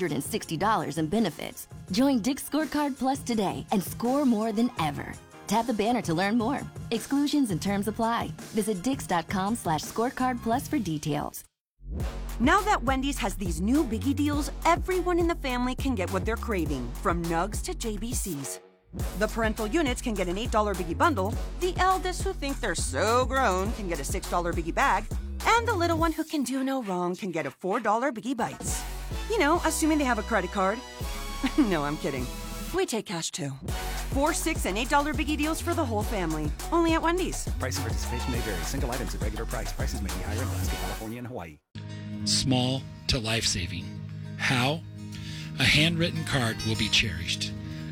Speaker 6: $160 in benefits. Join Dick's Scorecard Plus today and score more than ever. Tap the banner to learn more. Exclusions and terms apply. Visit dix.com/scorecard plus for details.
Speaker 4: Now that Wendy's has these new biggie deals, everyone in the family can get what they're craving, from nugs to JBCs. The parental units can get an $8 biggie bundle, the eldest who think they're so grown can get a $6 biggie bag, and the little one who can do no wrong can get a $4 biggie bites. Assuming they have a credit card. No, I'm kidding. We take cash too. 4, 6, and $8 biggie deals for the whole family. Only at Wendy's.
Speaker 7: Price and participation may vary. Single items at regular price. Prices may be higher in Alaska, California, and Hawaii.
Speaker 8: Small to life-saving. How? A handwritten card will be cherished.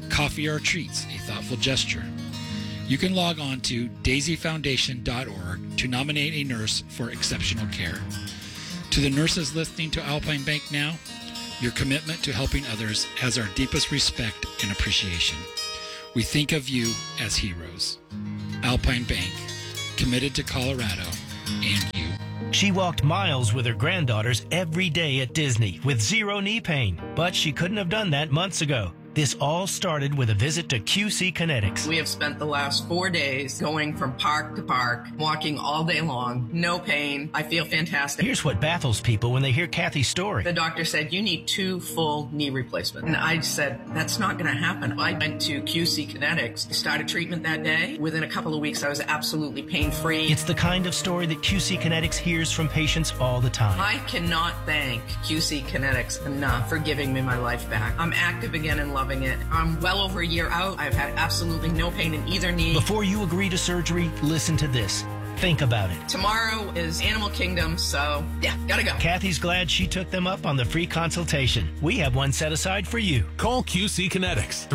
Speaker 8: coffee or treats, a thoughtful gesture. You can log on to daisyfoundation.org to nominate a nurse for exceptional care. To the nurses listening to Alpine Bank now, your commitment to helping others has our deepest respect and appreciation. We think of you as heroes. Alpine Bank, committed to Colorado and you.
Speaker 10: She walked miles with her granddaughters every day at Disney with zero knee pain, but she couldn't have done that months ago. This all started with a visit to QC Kinetics.
Speaker 11: We have spent the last 4 days going from park to park, walking all day long, no pain. I feel fantastic.
Speaker 10: Here's what baffles people when they hear Kathy's story.
Speaker 11: The doctor said, you need 2 full knee replacements. And I said, that's not going to happen. I went to QC Kinetics, started treatment that day. Within a couple of weeks, I was absolutely pain-free.
Speaker 10: It's the kind of story that QC Kinetics hears from patients all the time.
Speaker 11: I cannot thank QC Kinetics enough for giving me my life back. I'm active again and loving it. I'm well over a year out. I've had absolutely no pain in either knee.
Speaker 10: Before you agree to surgery, listen to this. Think about it.
Speaker 11: Tomorrow is Animal Kingdom, so yeah, gotta go.
Speaker 10: Kathy's glad she took them up on the free consultation. We have one set aside for you.
Speaker 5: Call QC Kinetics,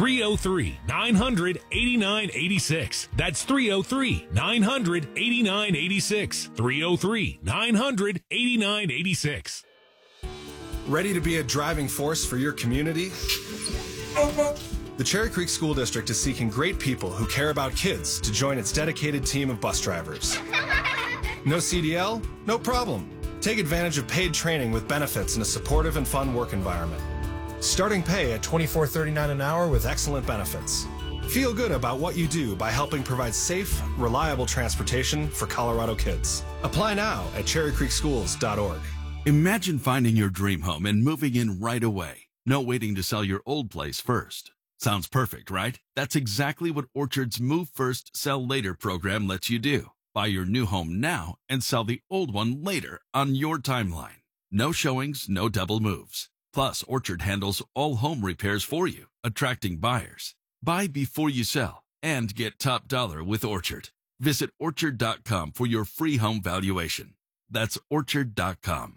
Speaker 5: 303-900-8986. That's 303-900-8986. 303-900-8986.
Speaker 12: Ready to be a driving force for your community? The Cherry Creek School District is seeking great people who care about kids to join its dedicated team of bus drivers. No CDL? No problem. Take advantage of paid training with benefits in a supportive and fun work environment. Starting pay at $24.39 an hour with excellent benefits. Feel good about what you do by helping provide safe, reliable transportation for Colorado kids. Apply now at cherrycreekschools.org.
Speaker 13: Imagine finding your dream home and moving in right away. No waiting to sell your old place first. Sounds perfect, right? That's exactly what Orchard's Move First, Sell Later program lets you do. Buy your new home now and sell the old one later on your timeline. No showings, no double moves. Plus, Orchard handles all home repairs for you, attracting buyers. Buy before you sell and get top dollar with Orchard. Visit Orchard.com for your free home valuation. That's Orchard.com.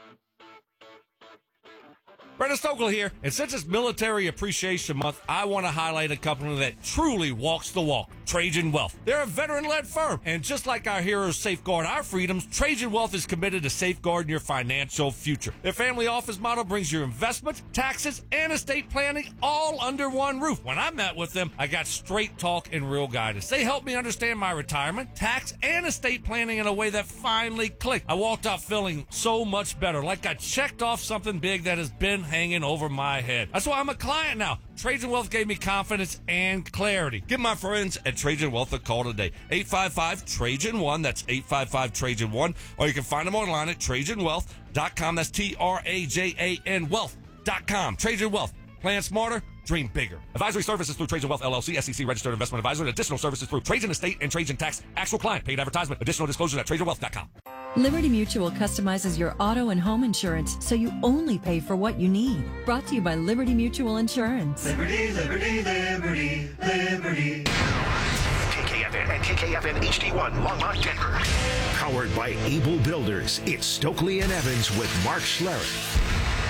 Speaker 19: Brendan Stokel here, and since it's Military Appreciation Month, I want to highlight a company that truly walks the walk, Trajan Wealth. They're a veteran-led firm, and just like our heroes safeguard our freedoms, Trajan Wealth is committed to safeguarding your financial future. Their family office model brings your investments, taxes, and estate planning all under one roof. When I met with them, I got straight talk and real guidance. They helped me understand my retirement, tax, and estate planning in a way that finally clicked. I walked out feeling so much better, like I checked off something big that has been hanging over my head. That's why I'm a client now. Trajan Wealth gave me confidence and clarity. Give my friends at Trajan Wealth a call today. 855-TRAJAN-1. That's 855-TRAJAN-1. Or you can find them online at TrajanWealth.com. That's TRAJAN Wealth.com. Trajan Wealth. Plan smarter, dream bigger. Advisory services through Trajan Wealth LLC, SEC registered investment advisor, and additional services through Trajan Estate and Trajan Tax. Actual client, paid advertisement. Additional disclosures at TrajanWealth.com.
Speaker 15: Liberty Mutual customizes your auto and home insurance so you only pay for what you need. Brought to you by Liberty Mutual Insurance.
Speaker 3: Liberty, liberty, liberty, liberty. KKFN and KKFN HD1 Longmont, Denver. Powered by Able Builders, it's Stokely and Evans with Mark Schlereth.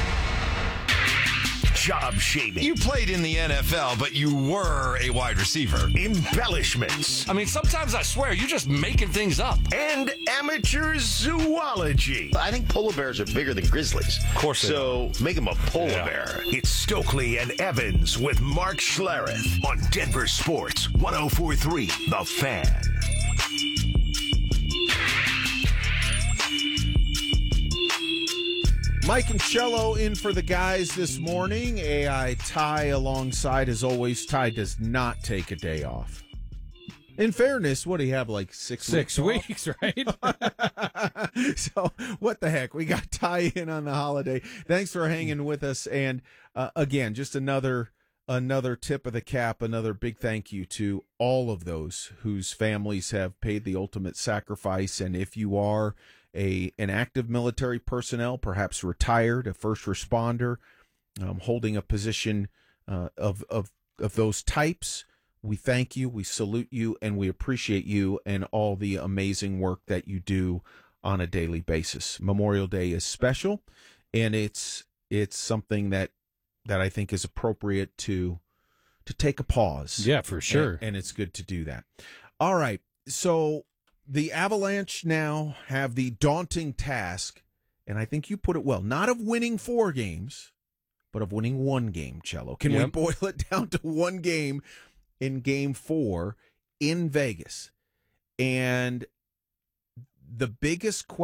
Speaker 3: Job shaving.
Speaker 16: You played in the NFL, but you were a wide receiver.
Speaker 3: Embellishments.
Speaker 19: I mean, sometimes I swear you're just making things up.
Speaker 3: And amateur zoology.
Speaker 18: I think polar bears are bigger than grizzlies.
Speaker 19: Of course they
Speaker 18: So make them a polar bear.
Speaker 3: It's Stokely and Evans with Mark Schlereth on Denver Sports 104.3 The Fan.
Speaker 2: Mike and Cello in for the guys this morning. AI Ty alongside, as always. Ty does not take a day off. In fairness, what do you have, like 6 weeks?
Speaker 1: 6 weeks, right?
Speaker 2: So, what the heck? We got Ty in on the holiday. Thanks for hanging with us. And again, just another tip of the cap, another big thank you to all of those whose families have paid the ultimate sacrifice. And if you are an active military personnel, perhaps retired, a first responder, holding a position of those types, we thank you, we salute you, and we appreciate you and all the amazing work that you do on a daily basis. Memorial Day is special, and it's something that I think is appropriate to take a pause.
Speaker 1: Yeah, for sure.
Speaker 2: And it's good to do that. All right. So the Avalanche now have the daunting task, and I think you put it well, not of winning 4 games, but of winning 1 game, Cello. Can we boil it down to 1 game in Game 4 in Vegas? And the biggest question